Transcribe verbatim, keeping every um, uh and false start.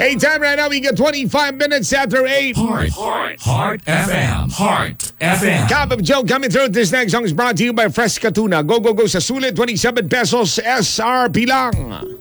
Hey, time right now, we got twenty-five minutes after eight. Heart, Heart, Heart F M. Heart F M. Cup of Joe coming through. This next song is brought to you by Fresca Tuna. Go, go, go sa sulit. twenty-seven pesos S R P lang.